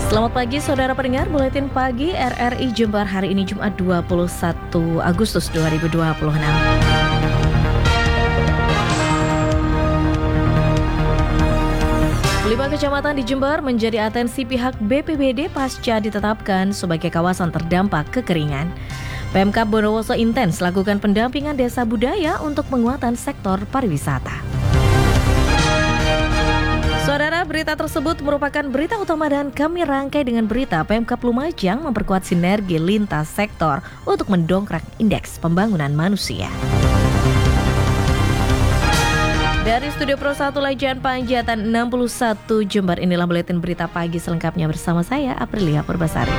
Selamat pagi saudara pendengar, Buletin Pagi RRI Jember hari ini Jumat 21 Agustus 2026. 5 kecamatan di Jember menjadi atensi pihak BPBD pasca ditetapkan sebagai kawasan terdampak kekeringan. Pemkab Bondowoso intens lakukan pendampingan desa budaya untuk penguatan sektor pariwisata. Saudara, berita tersebut merupakan berita utama dan kami rangkai dengan berita Pemkab Lumajang memperkuat sinergi lintas sektor untuk mendongkrak indeks pembangunan manusia. Dari Studio Pro 1 Lajan Panjatan 61 Jember, inilah buletin berita pagi selengkapnya bersama saya Aprilia Purbasari.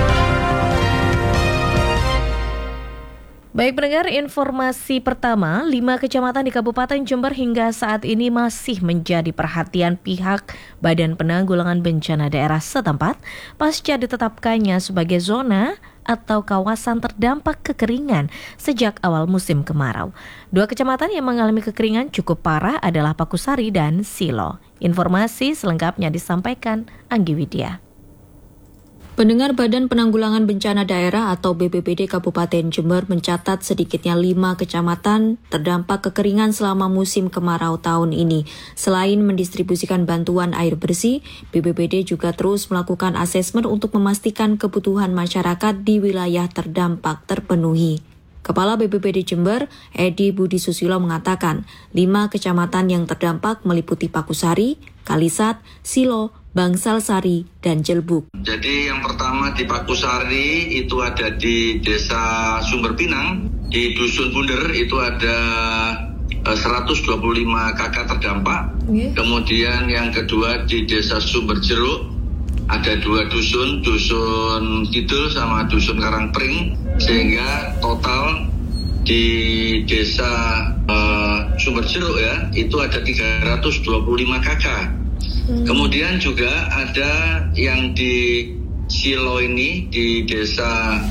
Baik pendengar, informasi pertama, 5 kecamatan di Kabupaten Jember hingga saat ini masih menjadi perhatian pihak Badan Penanggulangan Bencana Daerah setempat pasca ditetapkannya sebagai zona atau kawasan terdampak kekeringan sejak awal musim kemarau. 2 kecamatan yang mengalami kekeringan cukup parah adalah Pakusari dan Silo. Informasi selengkapnya disampaikan Anggi Widya. Pendengar, Badan Penanggulangan Bencana Daerah atau BPBD Kabupaten Jember mencatat sedikitnya 5 kecamatan terdampak kekeringan selama musim kemarau tahun ini. Selain mendistribusikan bantuan air bersih, BPBD juga terus melakukan asesmen untuk memastikan kebutuhan masyarakat di wilayah terdampak terpenuhi. Kepala BPBD Jember, Edi Budi Susilo mengatakan, 5 kecamatan yang terdampak meliputi Pakusari, Kalisat, Silo, Bangsal Sari, dan Jelbuk. Jadi yang pertama di Pakusari itu ada di Desa Sumber Pinang, di Dusun Bunder itu ada 125 kakak terdampak. Kemudian yang kedua di Desa Sumber Jeruk ada 2 dusun, Dusun Kidul sama Dusun Karangpring, sehingga total di Desa Sumber Jeruk ya itu ada 325 kakak. Kemudian juga ada yang di Silo ini di Desa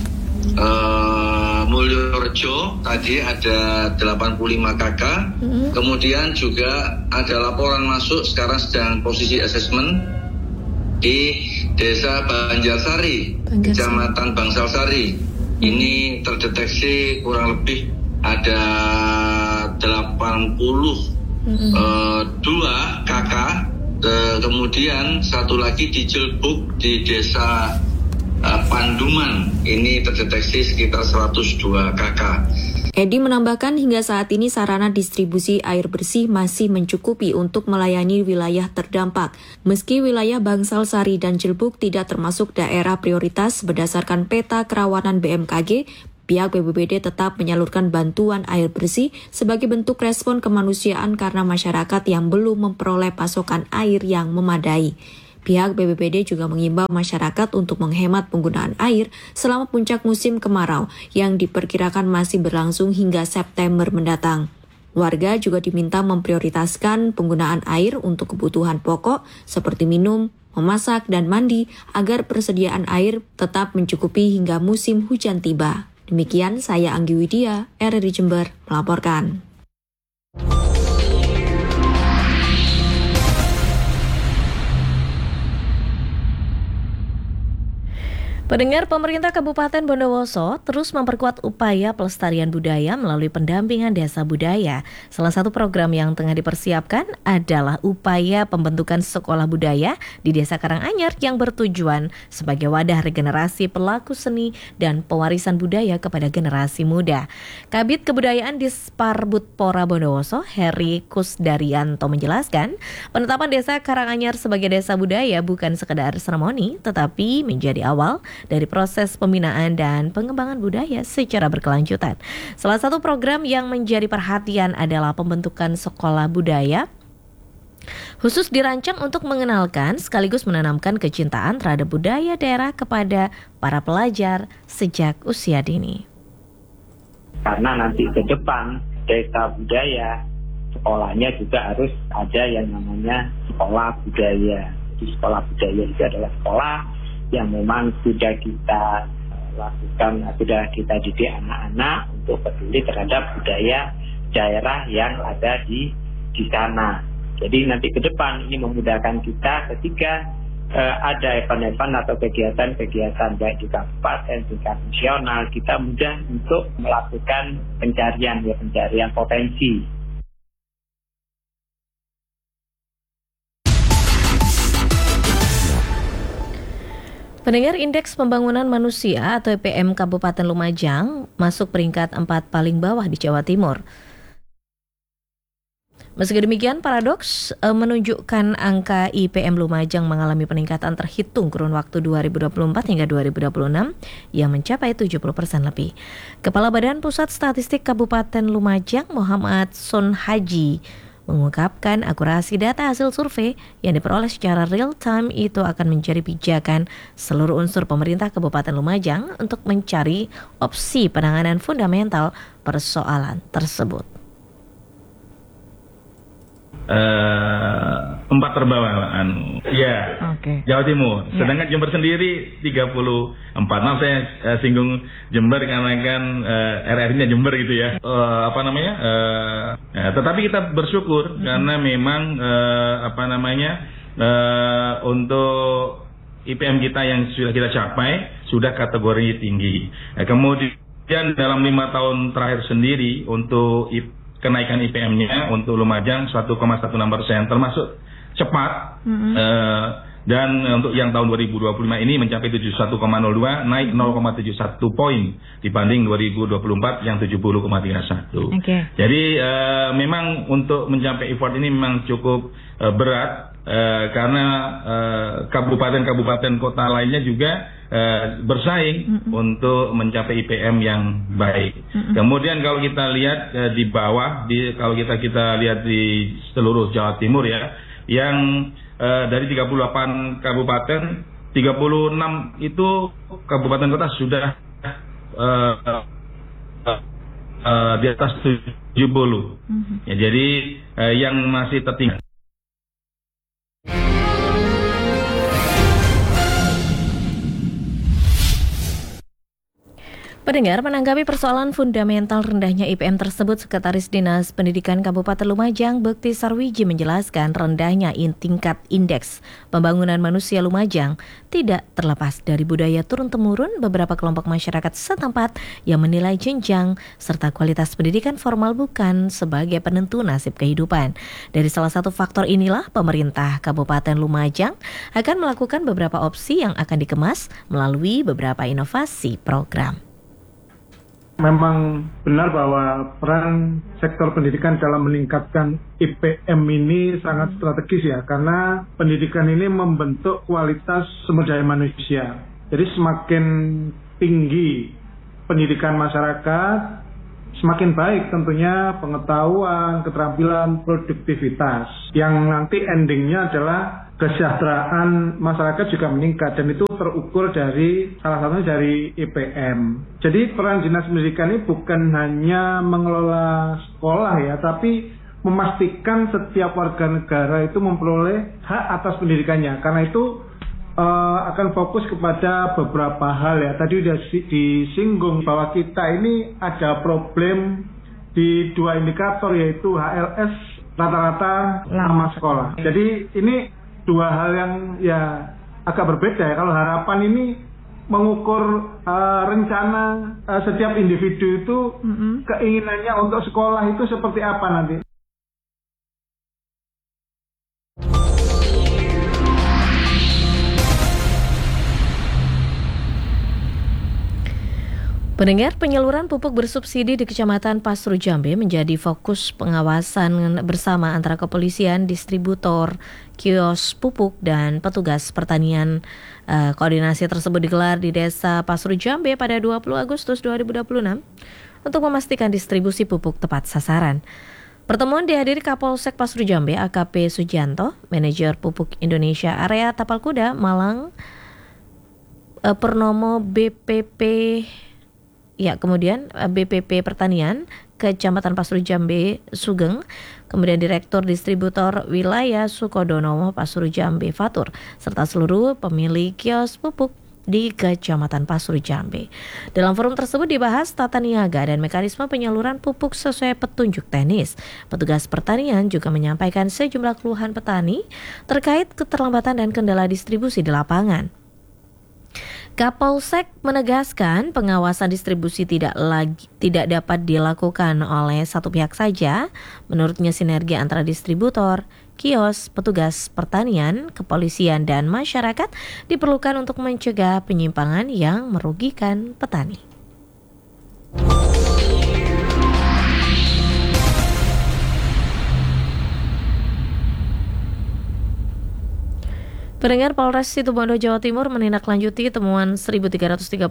Mulyorejo tadi ada 85 kakak. Kemudian juga ada laporan masuk sekarang sedang posisi asesmen di Desa Banjarsari, Kecamatan Bangsal Sari. Ini terdeteksi kurang lebih ada 82 kakak. Kemudian satu lagi di Jelbuk di Desa Panduman, ini terdeteksi sekitar 102 kakak. Edi menambahkan hingga saat ini sarana distribusi air bersih masih mencukupi untuk melayani wilayah terdampak. Meski wilayah Bangsal Sari dan Jelbuk tidak termasuk daerah prioritas berdasarkan peta kerawanan BMKG, pihak BPBD tetap menyalurkan bantuan air bersih sebagai bentuk respon kemanusiaan karena masyarakat yang belum memperoleh pasokan air yang memadai. Pihak BPBD juga mengimbau masyarakat untuk menghemat penggunaan air selama puncak musim kemarau yang diperkirakan masih berlangsung hingga September mendatang. Warga juga diminta memprioritaskan penggunaan air untuk kebutuhan pokok seperti minum, memasak, dan mandi agar persediaan air tetap mencukupi hingga musim hujan tiba. Demikian saya Anggi Widya, RRI Jember melaporkan. Pendengar, pemerintah Kabupaten Bondowoso terus memperkuat upaya pelestarian budaya melalui pendampingan desa budaya. Salah satu program yang tengah dipersiapkan adalah upaya pembentukan sekolah budaya di Desa Karanganyar yang bertujuan sebagai wadah regenerasi pelaku seni dan pewarisan budaya kepada generasi muda. Kabid Kebudayaan Disparbudpora Bondowoso, Heri Kusdaryanto menjelaskan, penetapan Desa Karanganyar sebagai desa budaya bukan sekedar seremoni, tetapi menjadi awal dari proses pembinaan dan pengembangan budaya secara berkelanjutan. Salah satu program yang menjadi perhatian adalah pembentukan sekolah budaya khusus dirancang untuk mengenalkan sekaligus menanamkan kecintaan terhadap budaya daerah kepada para pelajar sejak usia dini. Karena nanti ke depan desa budaya sekolahnya juga harus ada yang namanya sekolah budaya. Jadi sekolah budaya itu adalah sekolah yang memang sudah kita lakukan, sudah kita didik anak-anak untuk peduli terhadap budaya daerah yang ada di sana. Jadi nanti ke depan ini memudahkan kita ketika ada event-event atau kegiatan-kegiatan baik di kabupaten, tingkat nasional, kita mudah untuk melakukan pencarian potensi. Pendengar, Indeks Pembangunan Manusia atau IPM Kabupaten Lumajang masuk peringkat 4 paling bawah di Jawa Timur. Meski demikian, paradoks menunjukkan angka IPM Lumajang mengalami peningkatan terhitung kurun waktu 2024 hingga 2026 yang mencapai 70% lebih. Kepala Badan Pusat Statistik Kabupaten Lumajang, Muhammad Son Haji, mengungkapkan akurasi data hasil survei yang diperoleh secara real time itu akan menjadi pijakan seluruh unsur pemerintah Kabupaten Lumajang untuk mencari opsi penanganan fundamental persoalan tersebut. 4 terbawah okay. Jawa Timur. Sedangkan Jember sendiri 34. Nah, saya singgung Jember karena kan RR-nya Jember gitu ya. Tetapi kita bersyukur karena memang untuk IPM kita yang sudah kita capai sudah kategori tinggi. Kemudian dalam 5 tahun terakhir sendiri untuk kenaikan IPM-nya untuk Lumajang 1,16%, termasuk cepat. Dan untuk yang tahun 2025 ini mencapai 71,02, naik 0,71 poin dibanding 2024 yang 70,31. Okay. Jadi memang untuk mencapai effort ini memang cukup berat karena kabupaten-kabupaten kota lainnya juga bersaing untuk mencapai IPM yang baik. Kemudian kalau kita lihat di bawah, kalau kita lihat di seluruh Jawa Timur ya, yang dari 38 kabupaten, 36 itu kabupaten kota sudah di atas 70. Ya, jadi yang masih tertinggal. Pendengar, menanggapi persoalan fundamental rendahnya IPM tersebut, Sekretaris Dinas Pendidikan Kabupaten Lumajang, Bekti Sarwiji, menjelaskan rendahnya tingkat Indeks Pembangunan Manusia Lumajang tidak terlepas dari budaya turun-temurun beberapa kelompok masyarakat setempat yang menilai jenjang serta kualitas pendidikan formal bukan sebagai penentu nasib kehidupan. Dari salah satu faktor inilah, pemerintah Kabupaten Lumajang akan melakukan beberapa opsi yang akan dikemas melalui beberapa inovasi program. Memang benar bahwa peran sektor pendidikan dalam meningkatkan IPM ini sangat strategis ya, karena pendidikan ini membentuk kualitas sumber daya manusia. Jadi semakin tinggi pendidikan masyarakat, semakin baik tentunya pengetahuan, keterampilan, produktivitas. Yang nanti endingnya adalah kesejahteraan masyarakat juga meningkat, dan itu terukur dari salah satunya dari IPM. Jadi peran dinas pendidikan ini bukan hanya mengelola sekolah ya, tapi memastikan setiap warga negara itu memperoleh hak atas pendidikannya. Karena itu akan fokus kepada beberapa hal ya. Tadi sudah disinggung bahwa kita ini ada problem di 2 indikator, yaitu HLS rata-rata lama sekolah. Jadi ini 2 hal yang ya agak berbeda ya. Kalau harapan ini mengukur rencana setiap individu itu keinginannya untuk sekolah itu seperti apa nanti. Pendengar, penyaluran pupuk bersubsidi di Kecamatan Pasru Jambe menjadi fokus pengawasan bersama antara kepolisian, distributor, kios pupuk, dan petugas pertanian. Koordinasi tersebut digelar di Desa Pasru Jambe pada 20 Agustus 2026 untuk memastikan distribusi pupuk tepat sasaran. Pertemuan dihadiri Kapolsek Pasru Jambe AKP Sujanto, Manajer Pupuk Indonesia Area Tapal Kuda Malang, Purnomo BPP kemudian BPP Pertanian Kecamatan Pasru Jambe Sugeng, kemudian Direktur Distributor Wilayah Sukodono Pasru Jambe Fatur, serta seluruh pemilik kios pupuk di Kecamatan Pasur Jambe. Dalam forum tersebut dibahas tata niaga dan mekanisme penyaluran pupuk sesuai petunjuk teknis. Petugas pertanian juga menyampaikan sejumlah keluhan petani terkait keterlambatan dan kendala distribusi di lapangan. Kapolsek menegaskan pengawasan distribusi tidak dapat dilakukan oleh satu pihak saja. Menurutnya sinergi antara distributor, kios, petugas pertanian, kepolisian, dan masyarakat diperlukan untuk mencegah penyimpangan yang merugikan petani. Pendengar, Polres Situbondo Jawa Timur menindaklanjuti temuan 1.331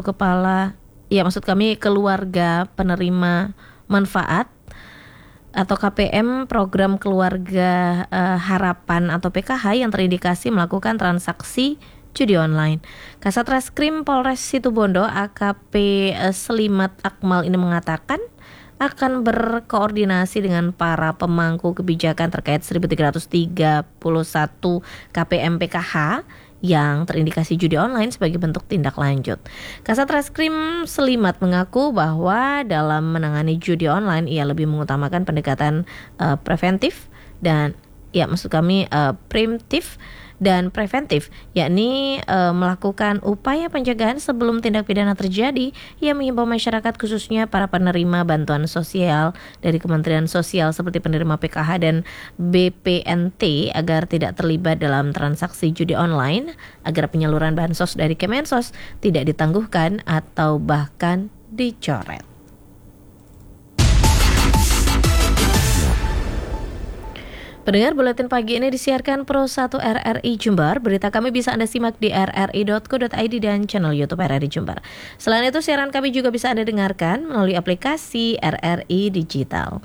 keluarga penerima manfaat atau KPM program keluarga harapan atau PKH yang terindikasi melakukan transaksi judi online. Kasat Reskrim Polres Situbondo AKP Selimat Akmal ini mengatakan akan berkoordinasi dengan para pemangku kebijakan terkait 1.331 KPM PKH yang terindikasi judi online sebagai bentuk tindak lanjut. Kasat Reskrim Selimat mengaku bahwa dalam menangani judi online ia lebih mengutamakan pendekatan preventif dan preemptif dan preventif, yakni melakukan upaya pencegahan sebelum tindak pidana terjadi. Ia mengimbau masyarakat khususnya para penerima bantuan sosial dari Kementerian Sosial seperti penerima PKH dan BPNT agar tidak terlibat dalam transaksi judi online, agar penyaluran bansos dari Kemensos tidak ditangguhkan atau bahkan dicoret. Pendengar, buletin pagi ini disiarkan Pro 1 RRI Jember. Berita kami bisa Anda simak di rri.co.id dan channel YouTube RRI Jember. Selain itu, siaran kami juga bisa Anda dengarkan melalui aplikasi RRI Digital.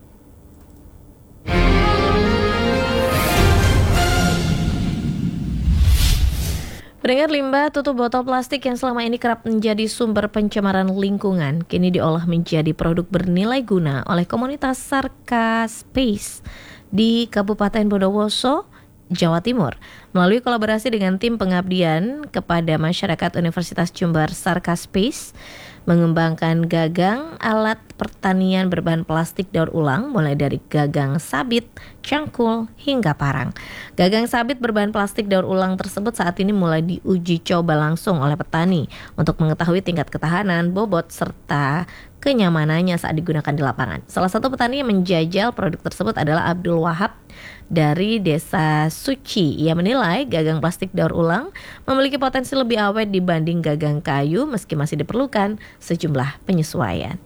Pendengar, limbah tutup botol plastik yang selama ini kerap menjadi sumber pencemaran lingkungan kini diolah menjadi produk bernilai guna oleh komunitas Sarka Space di Kabupaten Bondowoso, Jawa Timur. Melalui kolaborasi dengan tim pengabdian kepada masyarakat Universitas Jember, Sarka Space mengembangkan gagang alat pertanian berbahan plastik daur ulang mulai dari gagang sabit, cangkul, hingga parang. Gagang sabit berbahan plastik daur ulang tersebut saat ini mulai diuji coba langsung oleh petani untuk mengetahui tingkat ketahanan, bobot, serta kenyamanannya saat digunakan di lapangan. Salah satu petani yang menjajal produk tersebut adalah Abdul Wahab dari Desa Suci. Ia menilai gagang plastik daur ulang memiliki potensi lebih awet dibanding gagang kayu meski masih diperlukan sejumlah penyesuaian.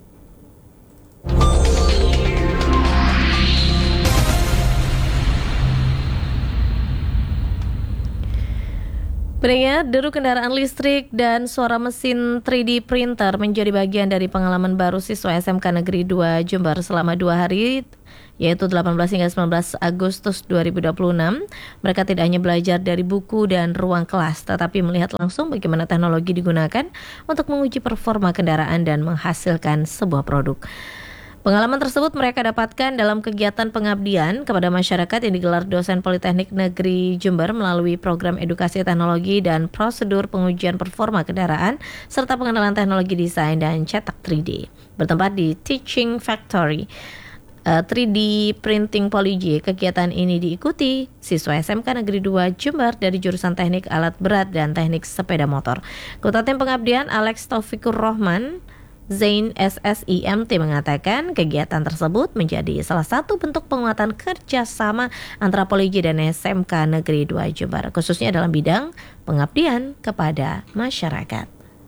Pendengar, deru kendaraan listrik dan suara mesin 3D printer menjadi bagian dari pengalaman baru siswa SMK Negeri 2 Jember selama 2 hari, yaitu 18 hingga 19 Agustus 2026. Mereka tidak hanya belajar dari buku dan ruang kelas, tetapi melihat langsung bagaimana teknologi digunakan untuk menguji performa kendaraan dan menghasilkan sebuah produk. Pengalaman tersebut mereka dapatkan dalam kegiatan pengabdian kepada masyarakat yang digelar dosen Politeknik Negeri Jember melalui program edukasi teknologi dan prosedur pengujian performa kendaraan serta pengenalan teknologi desain dan cetak 3D. Bertempat di Teaching Factory 3D Printing Polyj, kegiatan ini diikuti siswa SMK Negeri 2 Jember dari jurusan Teknik Alat Berat dan Teknik Sepeda Motor. Ketua Tim Pengabdian Alex Taufikur Rahman Zain SSIMT mengatakan kegiatan tersebut menjadi salah satu bentuk penguatan kerjasama antara Polyj dan SMK Negeri 2 Jember, khususnya dalam bidang pengabdian kepada masyarakat.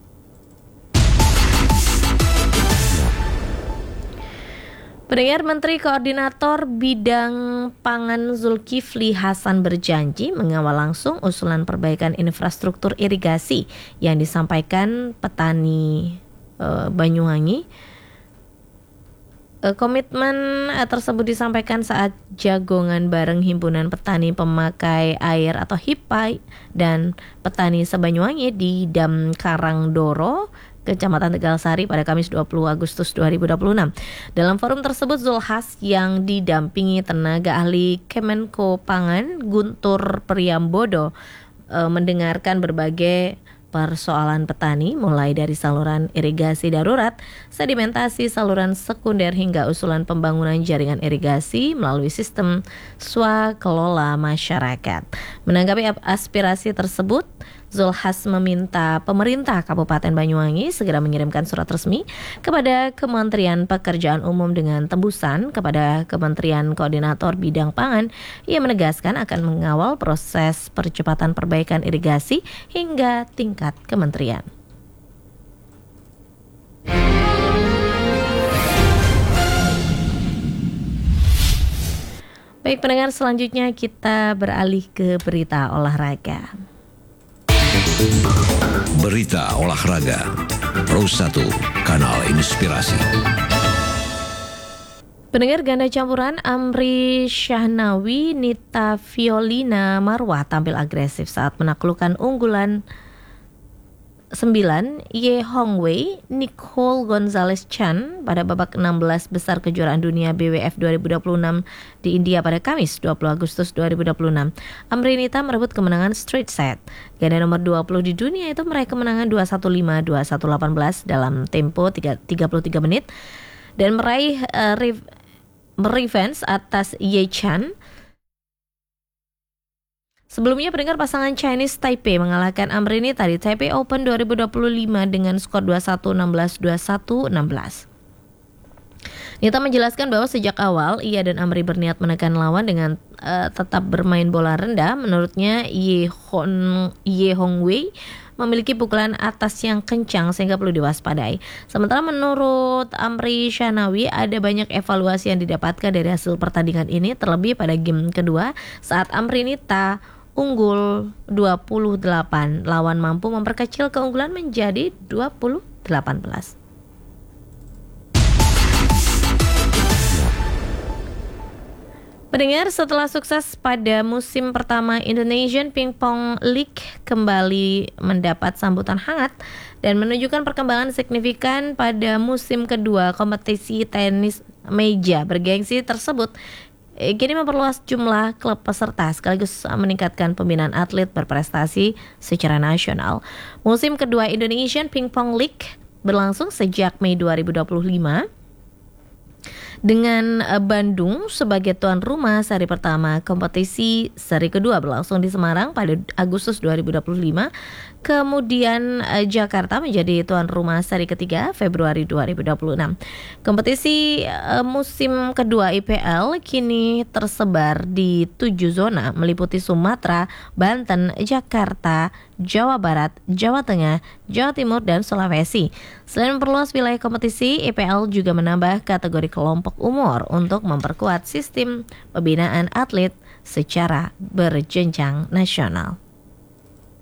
Pendengar, Menteri Koordinator Bidang Pangan Zulkifli Hasan berjanji mengawal langsung usulan perbaikan infrastruktur irigasi yang disampaikan petani Banyuwangi. Komitmen tersebut disampaikan saat jagongan bareng Himpunan Petani Pemakai Air atau HIPAI dan petani se-Banyuwangi di Dam Karangdoro, Kecamatan Tegalsari pada Kamis 20 Agustus 2026. Dalam forum tersebut, Zulhas yang didampingi tenaga ahli Kemenko Pangan Guntur Priambodo mendengarkan berbagai persoalan petani mulai dari saluran irigasi darurat, sedimentasi saluran sekunder hingga usulan pembangunan jaringan irigasi melalui sistem swakelola masyarakat. Menanggapi aspirasi tersebut, Zulhas meminta pemerintah Kabupaten Banyuwangi segera mengirimkan surat resmi kepada Kementerian Pekerjaan Umum dengan tembusan kepada Kementerian Koordinator Bidang Pangan. Ia menegaskan akan mengawal proses percepatan perbaikan irigasi hingga tingkat kementerian. Baik pendengar, selanjutnya kita beralih ke berita olahraga. Berita olahraga Pro 1 Kanal Inspirasi. Pendengar, ganda campuran Amri Syahnawi Nita Violina Marwah tampil agresif saat menaklukkan unggulan 9 Ye Hongwei Nicole Gonzalez Chan pada babak 16 besar kejuaraan dunia BWF 2026 di India pada Kamis 20 Agustus 2026. Amri Nita merebut kemenangan straight set. Ganda nomor 20 di dunia itu meraih kemenangan 2-1-5, 2-1-18 dalam tempo 33 menit dan meraih revenge atas Ye Chan. Sebelumnya pendengar, pasangan Chinese Taipei mengalahkan Amri Nita di Taipei Open 2025 dengan skor 21-16, 21-16. Nita menjelaskan bahwa sejak awal ia dan Amri berniat menekan lawan dengan tetap bermain bola rendah. Menurutnya Ye Hongwei memiliki pukulan atas yang kencang sehingga perlu diwaspadai. Sementara menurut Amri Syahnawi ada banyak evaluasi yang didapatkan dari hasil pertandingan ini, terlebih pada game kedua saat Amri Nita unggul 28, lawan mampu memperkecil keunggulan menjadi 20-18. Pendengar, setelah sukses pada musim pertama, Indonesian Pingpong League kembali mendapat sambutan hangat dan menunjukkan perkembangan signifikan pada musim kedua. Kompetisi tenis meja bergengsi tersebut kini memperluas jumlah klub peserta sekaligus meningkatkan pembinaan atlet berprestasi secara nasional. Musim kedua Indonesian Pingpong League berlangsung sejak Mei 2025 dengan Bandung sebagai tuan rumah seri pertama. Kompetisi seri kedua berlangsung di Semarang pada Agustus 2025. Kemudian Jakarta menjadi tuan rumah seri ketiga Februari 2026. Kompetisi musim kedua IPL kini tersebar di 7 zona meliputi Sumatera, Banten, Jakarta, Jawa Barat, Jawa Tengah, Jawa Timur, dan Sulawesi. Selain memperluas wilayah kompetisi, IPL juga menambah kategori kelompok umur untuk memperkuat sistem pembinaan atlet secara berjenjang nasional.